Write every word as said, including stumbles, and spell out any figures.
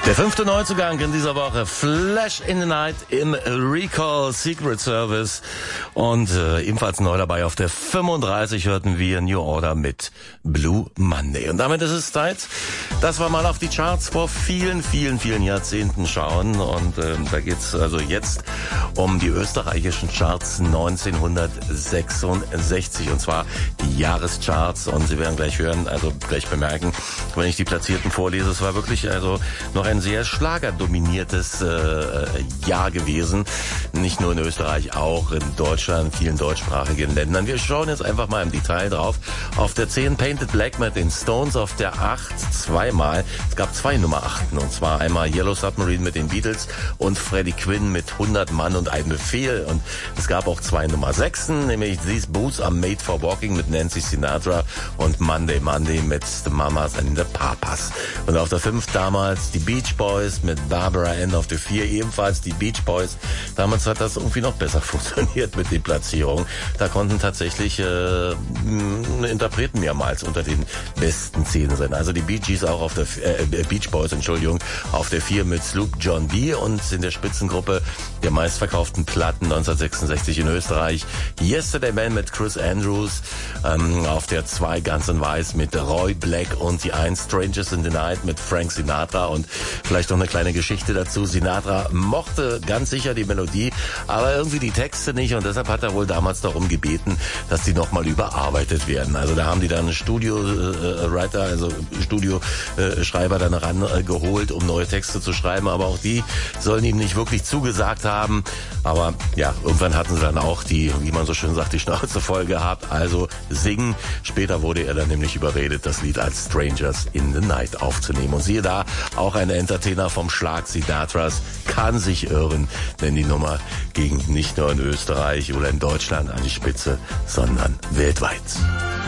Der fünfte Neuzugang in dieser Woche, Flash in the Night im Recall Secret Service. Und äh, ebenfalls neu dabei auf der fünfunddreißig hörten wir New Order mit Blue Monday. Und damit ist es Zeit, dass wir mal auf die Charts vor vielen, vielen, vielen Jahrzehnten schauen. Und äh, da geht's also jetzt um die österreichischen Charts neunzehnhundertsechsundsechzig. Und zwar die Jahrescharts. Und Sie werden gleich hören, also gleich bemerken, wenn ich die Platzierten vorlese, es war wirklich also noch ein sehr schlagerdominiertes äh, Jahr gewesen. Nicht nur in Österreich, auch in Deutschland, vielen deutschsprachigen Ländern. Wir schauen jetzt einfach mal im Detail drauf. Auf der zehn Painted Black mit den Stones, auf der acht zweimal. Es gab zwei Nummer achten, und zwar einmal Yellow Submarine mit den Beatles und Freddie Quinn mit hundert Mann und ein Befehl. Und es gab auch zwei Nummer sechsen, nämlich These Boots Are Made for Walking mit Nancy Sinatra und Monday Monday mit The Mamas and the Papas. Und auf der fünf damals die Beach Boys mit Barbara Ann, auf der vier ebenfalls die Beach Boys. Damals hat das irgendwie noch besser funktioniert mit den Platzierungen. Da konnten tatsächlich äh, Interpreten mehrmals unter den besten zehn sein. Also die Bee Gees auch auf der äh, Beach Boys, Entschuldigung, auf der vier mit Sloop John B. und in der Spitzengruppe der meistverkauften Platten neunzehnhundertsechsundsechzig in Österreich Yesterday Man mit Chris Andrews, ähm, auf der zwei Guns N' Roses mit Roy Black und die eins Strangers in the Night mit Frank Sinatra. Und vielleicht noch eine kleine Geschichte dazu. Sinatra mochte ganz sicher die Melodie, aber irgendwie die Texte nicht, und deshalb hat er wohl damals darum gebeten, dass die nochmal überarbeitet werden. Also da haben die dann Studio-Writer, äh, also Studioschreiber dann rangeholt, äh, um neue Texte zu schreiben, aber auch die sollen ihm nicht wirklich zugesagt haben. Aber ja, irgendwann hatten sie dann auch die, wie man so schön sagt, die Schnauze voll gehabt, also singen. Später wurde er dann nämlich überredet, das Lied als Strangers in the Night aufzunehmen. Und siehe da, auch ein Entertainer vom Schlag Sinatras kann sich irren, denn die Nummer ging nicht nur in Österreich oder in Deutschland an die Spitze, sondern weltweit.